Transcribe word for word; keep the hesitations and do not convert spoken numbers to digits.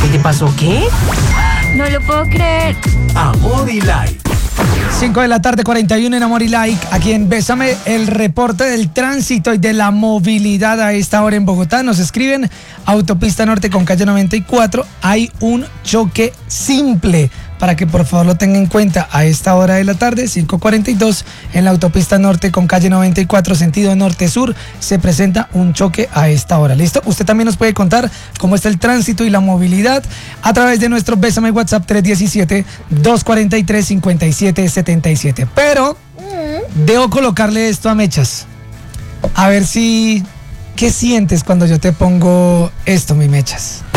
te pasó qué? No lo puedo creer. Amor y Like. cinco de la tarde, cuarenta y uno en Amor y Like. Aquí en Bésame, el reporte del tránsito y de la movilidad a esta hora en Bogotá. Nos escriben: Autopista Norte con calle noventa y cuatro. Hay un choque simple, para que por favor lo tenga en cuenta a esta hora de la tarde, cinco cuarenta y dos, en la Autopista Norte con calle noventa y cuatro, sentido norte-sur, se presenta un choque a esta hora. ¿Listo? Usted también nos puede contar cómo está el tránsito y la movilidad a través de nuestro Bésame WhatsApp tres uno siete, dos cuatro tres, cinco siete siete siete. Pero debo colocarle esto a Mechas. A ver si... ¿Qué sientes cuando yo te pongo esto, mi Mechas?